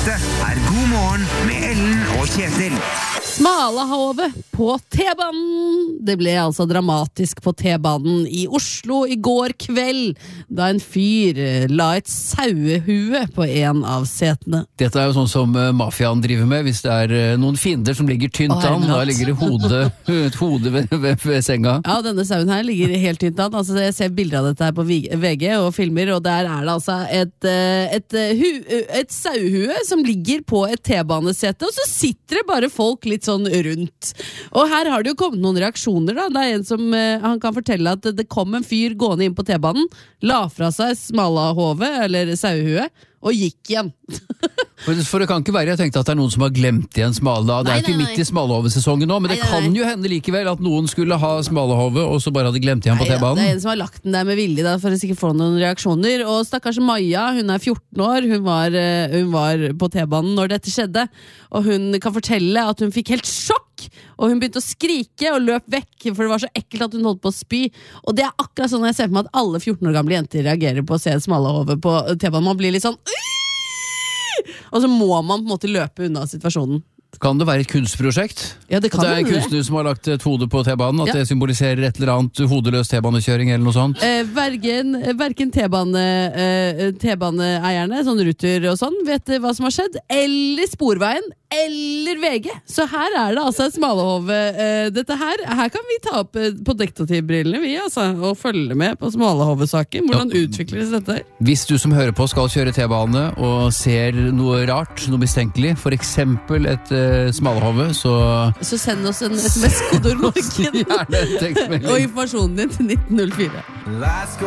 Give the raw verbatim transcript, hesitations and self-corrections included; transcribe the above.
Dette er God morgen med Ellen og Kjetil. Smalahove på T-banen. Det ble altså dramatisk på T-banen i Oslo i går kveld, da en fyr la et sauehue på en av setene. Dette er jo sånn som uh, mafiaen driver med. Hvis det er uh, noen fiender som ligger tynt Åh, an, da ligger det hodet, et hode ved, ved, ved senga. Ja, denne sauen her ligger helt tynt an. Altså, jeg ser bilder av dette her på V G og filmer, og der er det altså et, uh, et, uh, hu, uh, et sauehue som ligger på et T-banesete, og så sitter det bare folk litt sånn rundt. Og her har det jo kommet noen reaksjoner da. Det er en som, uh, han kan fortelle at det kom en fyr gående inn på T-banen, la fra seg smalahove, eller sauehue, og gikk igjen. For, for det kan ikke være, jeg tenkte at det er noen som har glemt igjen smala. Det er Nei, ikke nei, midt i smalahovesesongen nå, men Nei, det nei, kan nei. jo hende likevel at noen skulle ha smalahove, og så bare hadde glemt igjen på Nei, ja, det er T-banen. en som har lagt den der med vilje da, for å sikkert få noen reaksjoner. Og stakkars Maja, hun er fjorten år, hun var, eh, hun var på T-banen når dette skjedde, og hun kan fortelle at hun fikk helt sjokk, og hun begynte å skrike og løp vekk, for det var så ekkelt at hun holdt på å spy. Og det er akkurat sånn jeg ser for meg at alle fjorten år gamle jenter reagerer på å se et smalahove på T-banen. Man blir litt sånn, og så må man på en måte løpe unna situasjonen. Kan det være et kunstprosjekt? Ja, det kan At det er en hende det. kunstner som har lagt et hode på T-banen, at Ja. det symboliserer et eller annet hodeløs T-banekjøring eller noe sånt. Eh, vergen, verken T-bane, eh, T-baneeierne, sånn Ruter og sånn, vet hva som har skjedd, eller Sporveien, eller V G. Så her er det altså et smalahove. Eh, dette her, her kan vi ta opp eh, på detektivbrillene, vi altså, og følge med på smalahovesaken. Hvordan Ja. utvikles dette? Hvis du som hører på skal kjøre T-bane og ser noe rart, noe mistenkelig, for eksempel et uh, smalahove, så Så send oss en S M S-kodord gjerne en tekstmelding. og informasjonen din til nitten null fire. Let's go.